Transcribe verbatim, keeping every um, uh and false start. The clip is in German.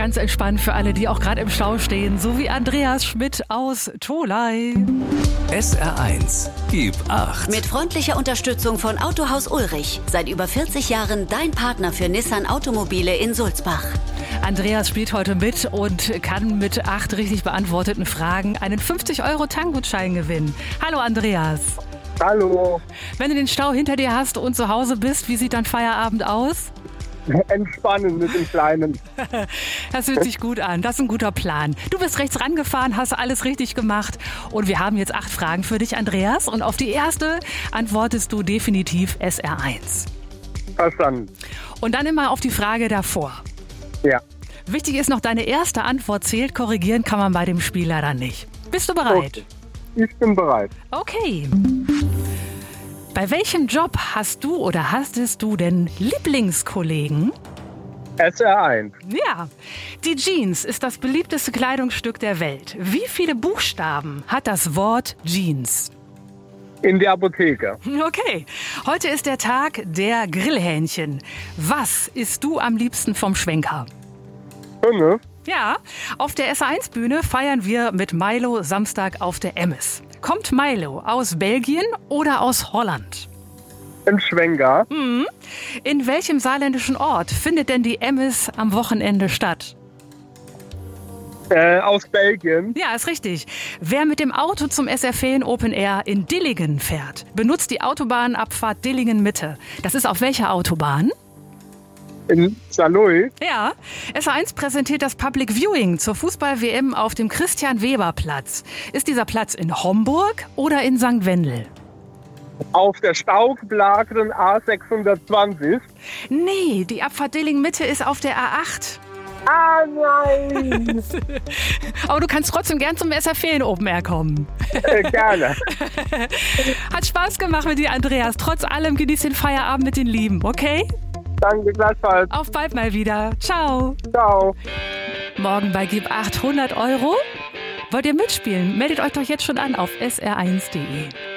ganz entspannt für alle, die auch gerade im Stau stehen, so wie Andreas Schmidt aus Tholey. S R eins, gib acht. Mit freundlicher Unterstützung von Autohaus Ulrich. Seit über vierzig Jahren dein Partner für Nissan Automobile in Sulzbach. Andreas spielt heute mit und kann mit acht richtig beantworteten Fragen einen fünfzig Euro Tankgutschein gewinnen. Hallo Andreas. Hallo. Wenn du den Stau hinter dir hast und zu Hause bist, wie sieht dein Feierabend aus? Entspannen mit dem Kleinen. Das fühlt sich gut an. Das ist ein guter Plan. Du bist rechts rangefahren, hast alles richtig gemacht. Und wir haben jetzt acht Fragen für dich, Andreas. Und auf die erste antwortest du definitiv S R eins. Verstanden. Und dann immer auf die Frage davor. Ja. Wichtig ist noch, deine erste Antwort zählt. Korrigieren kann man bei dem Spiel leider nicht. Bist du bereit? Okay. Ich bin bereit. Okay. Bei welchem Job hast du oder hastest du denn Lieblingskollegen? S R eins. Ja, die Jeans ist das beliebteste Kleidungsstück der Welt. Wie viele Buchstaben hat das Wort Jeans? In der Apotheke. Okay, heute ist der Tag der Grillhähnchen. Was isst du am liebsten vom Schwenker? Hünne. Ja, auf der S R eins Bühne feiern wir mit Milo Samstag auf der Emmes. Kommt Milo aus Belgien oder aus Holland? Im Schwenker. Hm. In welchem saarländischen Ort findet denn die Emmes am Wochenende statt? Äh, aus Belgien. Ja, ist richtig. Wer mit dem Auto zum S R Ferien Open Air in Dillingen fährt, benutzt die Autobahnabfahrt Dillingen-Mitte. Das ist auf welcher Autobahn? In Saarlouis. Ja, S R eins präsentiert das Public Viewing zur Fußball-W M auf dem Christian-Weber-Platz. Ist dieser Platz in Homburg oder in Sankt Wendel? Auf der staugeplagten A sechshundertzwanzig. Nee, die Abfahrt Dillingen-Mitte ist auf der A acht. Ah, nein! Aber du kannst trotzdem gern zum S R Ferien Open Air kommen. Äh, gerne. Hat Spaß gemacht mit dir, Andreas. Trotz allem genieß den Feierabend mit den Lieben, okay? Danke, gleichfalls. Auf bald mal wieder. Ciao. Ciao. Morgen bei Gib acht hundert Euro. Wollt ihr mitspielen? Meldet euch doch jetzt schon an auf S R eins punkt de.